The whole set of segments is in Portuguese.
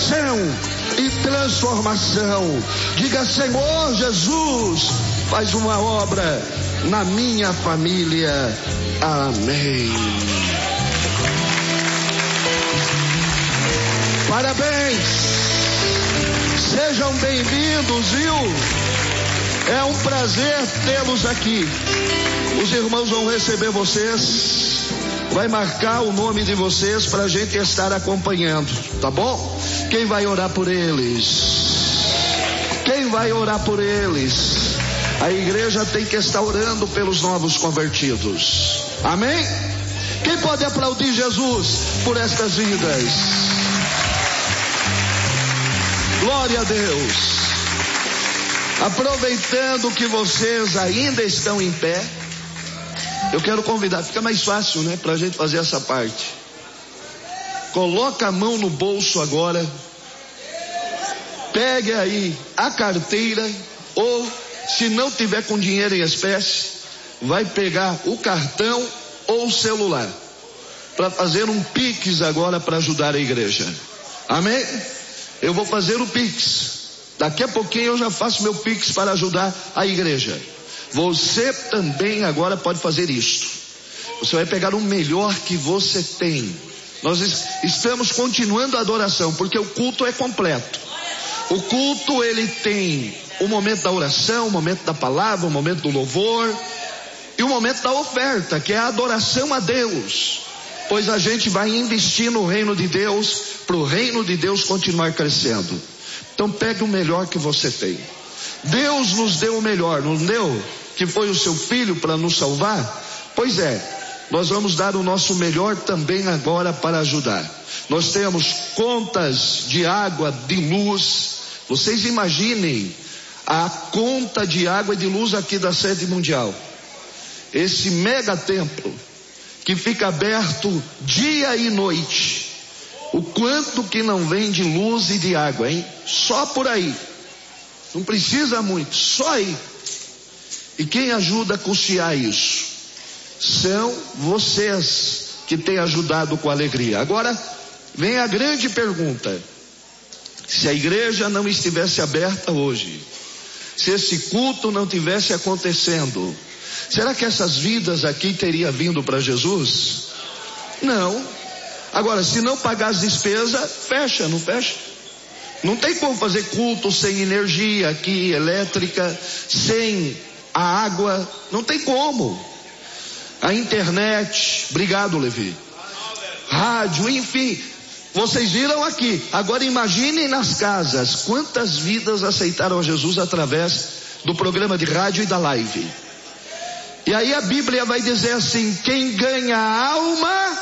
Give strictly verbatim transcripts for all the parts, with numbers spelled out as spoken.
libertação e transformação. Diga: Senhor Jesus, faz uma obra na minha família. Amém. Parabéns, sejam bem-vindos, viu? É um prazer tê-los aqui. Os irmãos vão receber vocês, vai marcar o nome de vocês para a gente estar acompanhando, tá bom? Quem vai orar por eles? Quem vai orar por eles? A igreja tem que estar orando pelos novos convertidos. Amém? Quem pode aplaudir Jesus por estas vidas? Glória a Deus. Aproveitando que vocês ainda estão em pé, eu quero convidar, fica mais fácil, né, pra gente fazer essa parte. Coloca a mão no bolso agora, pegue aí a carteira, ou se não tiver com dinheiro em espécie, vai pegar o cartão ou o celular, para fazer um Pix agora para ajudar a igreja. Amém? Eu vou fazer o Pix. Daqui a pouquinho eu já faço meu Pix para ajudar a igreja. Você também agora pode fazer isto. Você vai pegar o melhor que você tem. Nós estamos continuando a adoração, porque o culto é completo. O culto, ele tem o momento da oração, o momento da palavra, o momento do louvor e o momento da oferta, que é a adoração a Deus. Pois a gente vai investir no reino de Deus, para o reino de Deus continuar crescendo. Então pegue o melhor que você tem. Deus nos deu o melhor, não deu? Que foi o seu filho para nos salvar? Pois é, nós vamos dar o nosso melhor também agora para ajudar. Nós temos contas de água, de luz. Vocês imaginem a conta de água e de luz aqui da sede mundial. Esse mega templo que fica aberto dia e noite. O quanto que não vem de luz e de água, hein? Só por aí. Não precisa muito, só aí. E quem ajuda a custear isso? São vocês que têm ajudado com alegria. Agora, vem a grande pergunta. Se a igreja não estivesse aberta hoje, se esse culto não tivesse acontecendo, será que essas vidas aqui teriam vindo para Jesus? Não. Agora, se não pagar as despesas, fecha, não fecha? Não tem como fazer culto sem energia aqui, elétrica, sem a água, não tem como. A internet, obrigado, Levi. Rádio, enfim, vocês viram aqui. Agora imaginem nas casas, quantas vidas aceitaram a Jesus através do programa de rádio e da live. E aí a Bíblia vai dizer assim: quem ganha a alma,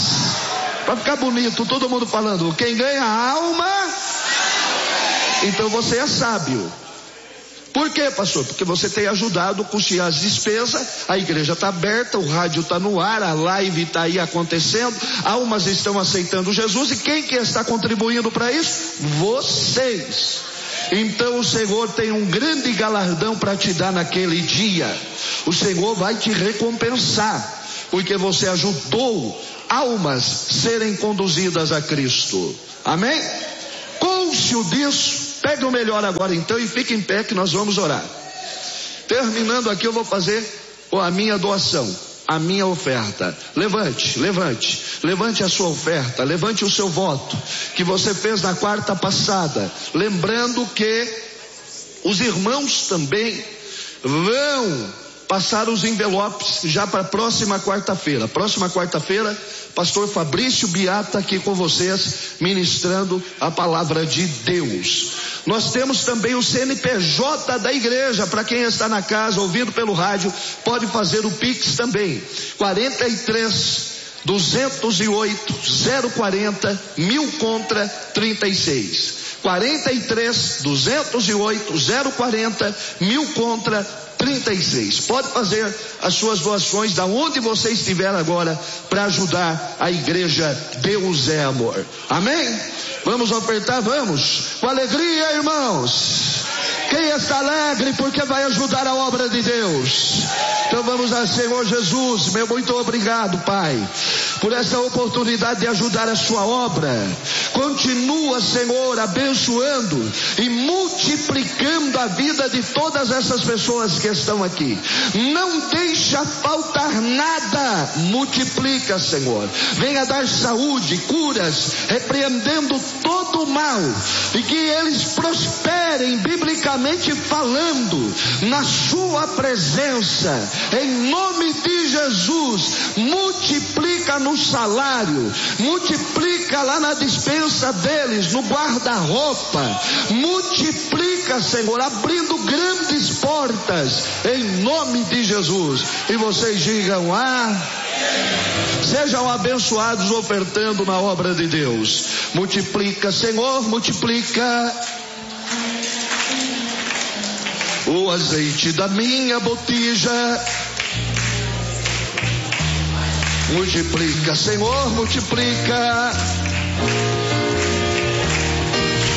para ficar bonito, todo mundo falando, quem ganha a alma, então você é sábio. Por quê, pastor? Porque você tem ajudado a custear as despesas, a igreja está aberta, o rádio está no ar, a live está aí acontecendo, almas estão aceitando Jesus, e quem que está contribuindo para isso? Vocês. Então o Senhor tem um grande galardão para te dar naquele dia. O Senhor vai te recompensar, porque você ajudou almas serem conduzidas a Cristo. Amém? Cônscio disso, pegue o melhor agora então e fique em pé que nós vamos orar. Terminando aqui eu vou fazer a minha doação, a minha oferta. Levante, levante, levante a sua oferta, levante o seu voto que você fez na quarta passada. Lembrando que os irmãos também vão passar os envelopes já para a próxima quarta-feira. Próxima quarta-feira, pastor Fabrício Biata aqui com vocês, ministrando a palavra de Deus. Nós temos também o C N P J da igreja, para quem está na casa, ouvindo pelo rádio, pode fazer o Pix também. quarenta e três, duzentos e oito, zero quarenta, mil contra trinta e seis. quarenta e três, duzentos e oito, zero quarenta, mil contra trinta e seis. Pode fazer as suas doações da onde você estiver agora para ajudar a igreja. Deus é amor. Amém? Vamos ofertar? Vamos. Com alegria, irmãos. Quem está alegre porque vai ajudar a obra de Deus? Então vamos a Senhor Jesus, meu muito obrigado, Pai, por essa oportunidade de ajudar a sua obra. Continua, Senhor, abençoando e multiplicando a vida de todas essas pessoas que estão aqui. Não deixa faltar nada. Multiplica, Senhor. Venha dar saúde, curas, repreendendo todo o mal, e que eles prosperem, biblicamente falando, na sua presença, em nome de Jesus. Multiplica no salário, multiplica lá na dispensa deles, no guarda-roupa, multiplica, Senhor, abrindo grandes portas, em nome de Jesus. E vocês digam: ah, sejam abençoados ofertando na obra de Deus. Multiplica, Senhor, multiplica o azeite da minha botija. Multiplica, Senhor, multiplica